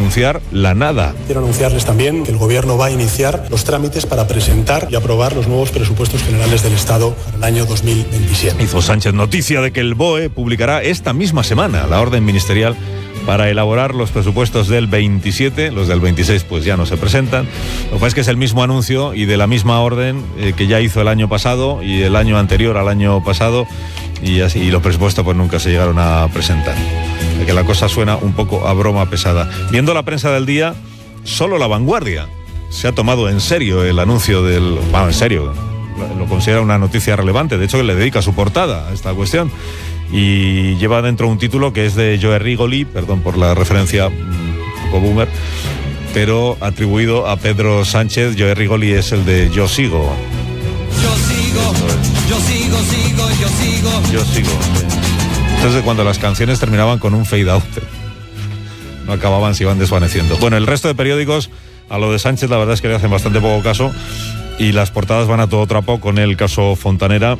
anunciar la nada. Quiero anunciarles también que el Gobierno va a iniciar los trámites para presentar y aprobar los nuevos presupuestos generales del Estado para el año 2027. Hizo Sánchez noticia de que el BOE publicará esta misma semana la orden ministerial para elaborar los presupuestos del 27, los del 26 pues ya no se presentan. Lo que pasa es que es el mismo anuncio y de la misma orden que ya hizo el año pasado y el año anterior al año pasado, y así, y los presupuestos pues nunca se llegaron a presentar. Que la cosa suena un poco a broma pesada. Viendo la prensa del día, solo La Vanguardia se ha tomado en serio el anuncio del... Bueno, en serio, lo considera una noticia relevante, de hecho que le dedica su portada a esta cuestión. Y lleva dentro un título que es de Joe Rigoli, perdón por la referencia un poco boomer, pero atribuido a Pedro Sánchez. Joe Rigoli es el de Yo sigo. Yo sigo. Entonces cuando las canciones terminaban con un fade out, no acababan, se iban desvaneciendo. Bueno, el resto de periódicos a lo de Sánchez la verdad es que le hacen bastante poco caso y las portadas van a todo trapo con el caso Fontanera,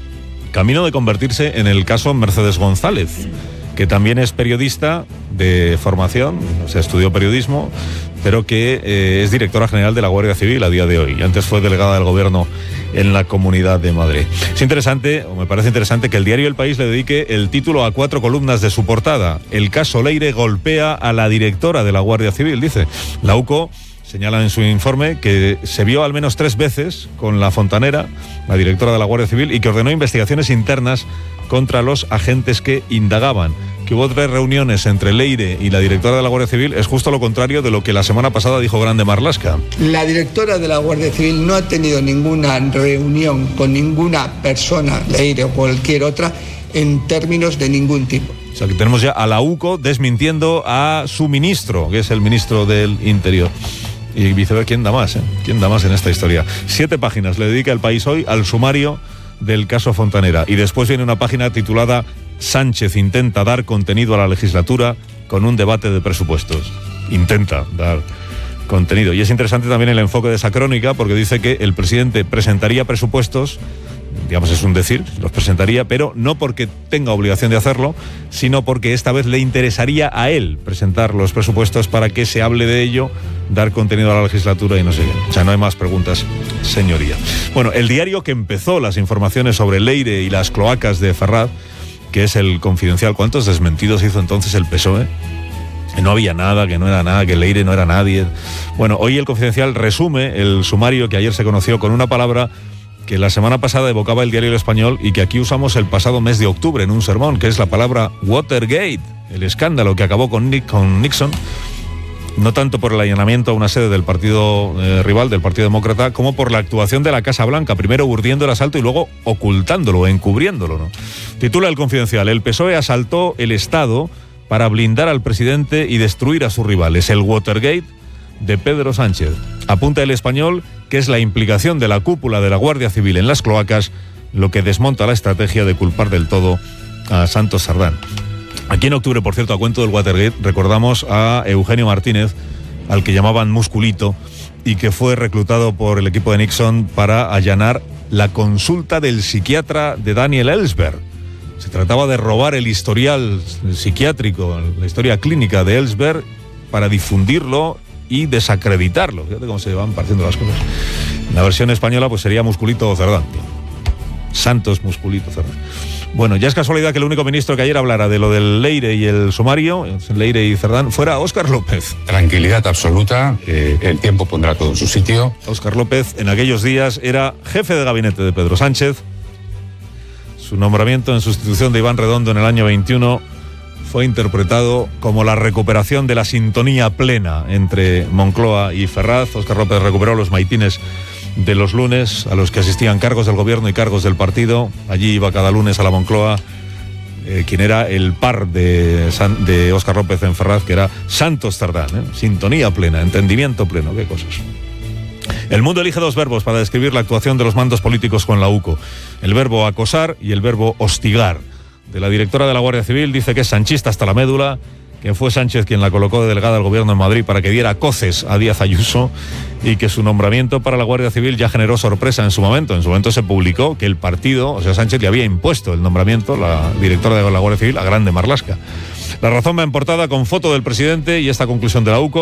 camino de convertirse en el caso Mercedes González, que también es periodista de formación, o sea, estudió periodismo, pero que es directora general de la Guardia Civil a día de hoy. Antes fue delegada del Gobierno en la Comunidad de Madrid. Es interesante, o me parece interesante, que el diario El País le dedique el título a 4 columnas de su portada. El caso Leire golpea a la directora de la Guardia Civil, dice. La UCO señala en su informe que se vio al menos 3 veces con la Fontanera, la directora de la Guardia Civil, y que ordenó investigaciones internas contra los agentes que indagaban. Que hubo 3 reuniones entre Leire y la directora de la Guardia Civil es justo lo contrario de lo que la semana pasada dijo Grande Marlaska. La directora de la Guardia Civil no ha tenido ninguna reunión con ninguna persona, Leire o cualquier otra, en términos de ningún tipo. O sea que tenemos ya a la UCO desmintiendo a su ministro, que es el ministro del Interior. Y viceversa, ¿quién da más? ¿Quién da más en esta historia? 7 páginas le dedica El País hoy al sumario del caso Fontanera. Y después viene una página titulada Sánchez intenta dar contenido a la legislatura con un debate de presupuestos. Intenta dar contenido. Y es interesante también el enfoque de esa crónica, porque dice que el presidente presentaría presupuestos, digamos es un decir, los presentaría, pero no porque tenga obligación de hacerlo, sino porque esta vez le interesaría a él presentar los presupuestos para que se hable de ello, dar contenido a la legislatura y no sé qué. O sea, no hay más preguntas, señoría. Bueno, el diario que empezó las informaciones sobre Leire y las cloacas de Ferraz, que es El Confidencial. ¿Cuántos desmentidos hizo entonces el PSOE? Que no había nada, que no era nada, que Leire no era nadie. Bueno, hoy El Confidencial resume el sumario que ayer se conoció con una palabra que la semana pasada evocaba el diario El Español y que aquí usamos el pasado mes de octubre en un sermón, que es la palabra Watergate, el escándalo que acabó con Nixon, no tanto por el allanamiento a una sede del partido rival, del Partido Demócrata, como por la actuación de la Casa Blanca, primero urdiendo el asalto y luego ocultándolo, encubriéndolo, ¿no? Titula El Confidencial: el PSOE asaltó el Estado para blindar al presidente y destruir a sus rivales. El Watergate de Pedro Sánchez. Apunta El Español que es la implicación de la cúpula de la Guardia Civil en las cloacas lo que desmonta la estrategia de culpar del todo a Santos Sardán. Aquí en octubre, por cierto, a cuento del Watergate, recordamos a Eugenio Martínez, al que llamaban Musculito, y que fue reclutado por el equipo de Nixon para allanar la consulta del psiquiatra de Daniel Ellsberg. Se trataba de robar el historial psiquiátrico, la historia clínica de Ellsberg, para difundirlo y desacreditarlo. Fíjate cómo se van partiendo las cosas. En la versión española pues sería Musculito Cerdán. Santos Musculito Cerdán. Bueno, ya es casualidad que el único ministro que ayer hablara de lo del Leire y el sumario, Leire y Cerdán, fuera Óscar López. Tranquilidad absoluta, el tiempo pondrá todo en su sitio. Óscar López en aquellos días era jefe de gabinete de Pedro Sánchez. Su nombramiento en sustitución de Iván Redondo en el año 21 fue interpretado como la recuperación de la sintonía plena entre Moncloa y Ferraz. Óscar López recuperó los maitines de los lunes a los que asistían cargos del gobierno y cargos del partido. Allí iba cada lunes a la Moncloa quien era el par de Óscar López en Ferraz, que era Santos Sardán. Sintonía plena, entendimiento pleno, qué cosas. El Mundo elige 2 verbos para describir la actuación de los mandos políticos con la UCO: el verbo acosar y el verbo hostigar. De la directora de la Guardia Civil dice que es sanchista hasta la médula, que fue Sánchez quien la colocó de delegada del gobierno en Madrid para que diera coces a Díaz Ayuso, y que su nombramiento para la Guardia Civil ya generó sorpresa en su momento. En su momento se publicó que el partido, o sea, Sánchez le había impuesto el nombramiento, la directora de la Guardia Civil, a Grande Marlaska. La Razón va en portada con foto del presidente y esta conclusión de la UCO.